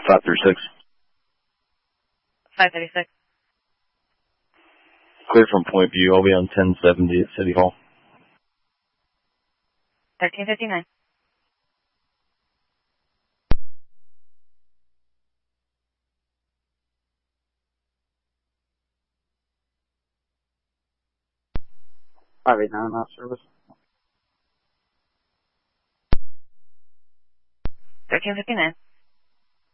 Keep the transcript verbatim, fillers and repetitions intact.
five thirty-six. five thirty-six. Clear from Point View. I'll be on ten seventy at City Hall. thirteen fifty-nine. five eighty-nine, off service. thirteen fifty-nine.